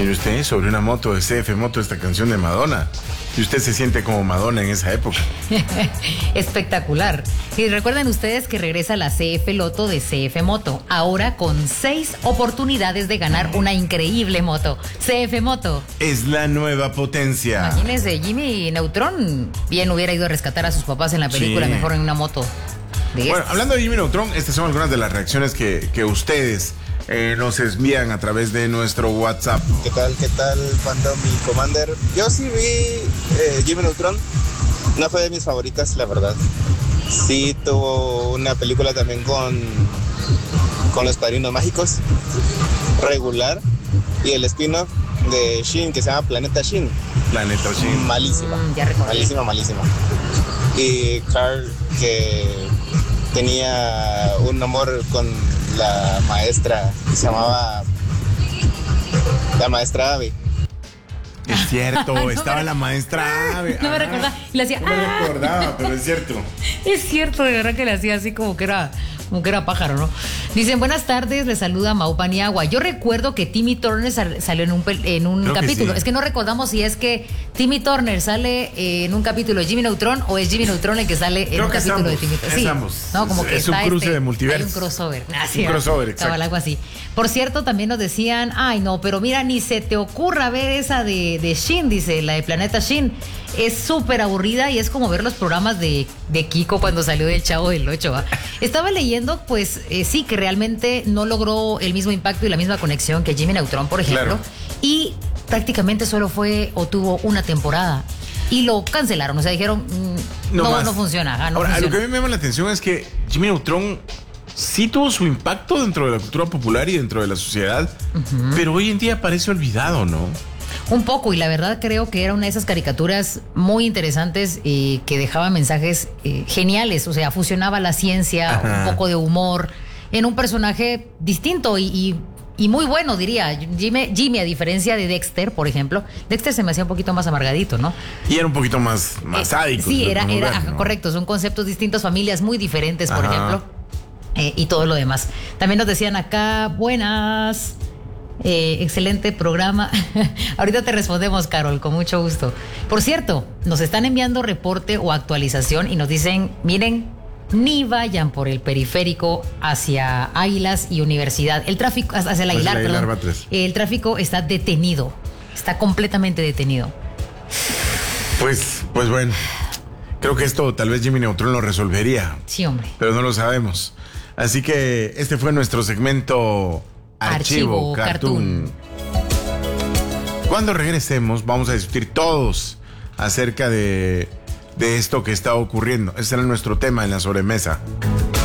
Mire usted, sobre una moto de CF Moto, esta canción de Madonna. Y usted se siente como Madonna en esa época. Espectacular. Y recuerden ustedes que regresa la CF Loto de CF Moto, ahora con 6 oportunidades de ganar una increíble moto. CF Moto es la nueva potencia. Imagínense, Jimmy Neutron bien hubiera ido a rescatar a sus papás en la película, mejor en una moto. Bueno, hablando de Jimmy Neutron, estas son algunas de las reacciones que ustedes nos envían a través de nuestro WhatsApp. ¿Qué tal, Fandom y Commander? Yo sí vi Jimmy Neutron. No fue de mis favoritas, la verdad. Sí tuvo una película también con los Padrinos Mágicos, regular. Y el spin-off de Shin, que se llama Planeta Shin. Planeta Shin. Malísima. Malísima. Y Carl, que tenía un amor con la maestra que se llamaba la maestra Ave. Es cierto, estaba la maestra Ave. No me recordaba. Le hacía, no me recordaba, pero es cierto. Es cierto, de verdad que le hacía así como que era pájaro, ¿no? Dicen, buenas tardes, le saluda Mau Paniagua. Yo recuerdo que Timmy Turner salió en un capítulo. Sí. Es que no recordamos si es que Timmy Turner sale en un capítulo de Jimmy Neutron o es Jimmy Neutron el que sale en un capítulo de Timmy Turner. Sí, no, como que es un cruce de multiverso. Hay un crossover. Un crossover, exacto. Algo así. Por cierto, también nos decían, ay no, pero mira, ni se te ocurra ver esa de Shin, dice, la de Planeta Shin. Es súper aburrida y es como ver los programas de Kiko cuando salió del Chavo del Ocho. ¿Va? Estaba leyendo, pues sí, que realmente no logró el mismo impacto y la misma conexión que Jimmy Neutron, por ejemplo. Claro. Y prácticamente solo tuvo una temporada. Y lo cancelaron, o sea, dijeron, no funciona. Ahora, funciona. Lo que a mí me llama la atención es que Jimmy Neutron sí tuvo su impacto dentro de la cultura popular y dentro de la sociedad, pero hoy en día parece olvidado, ¿no? Un poco, y la verdad creo que era una de esas caricaturas muy interesantes que dejaba mensajes geniales, o sea, fusionaba la ciencia, un poco de humor, en un personaje distinto y muy bueno, diría. Jimmy, a diferencia de Dexter, por ejemplo, Dexter se me hacía un poquito más amargadito, ¿no? Y era un poquito más sádico. Sí, era ¿no? Correcto, son conceptos distintos, familias muy diferentes, por ejemplo, y todo lo demás. También nos decían acá, buenas... excelente programa. Ahorita te respondemos, Carol, con mucho gusto. Por cierto, nos están enviando reporte o actualización y nos dicen, miren, ni vayan por el periférico hacia Águilas y Universidad. El tráfico, hacia el Aguilar, perdón. El tráfico está detenido. Está completamente detenido. Pues bueno. Creo que esto tal vez Jimmy Neutron lo resolvería. Sí, hombre. Pero no lo sabemos. Así que este fue nuestro segmento Archivo Cartoon. Cuando regresemos vamos a discutir todos acerca de esto que está ocurriendo. Ese era nuestro tema en la sobremesa.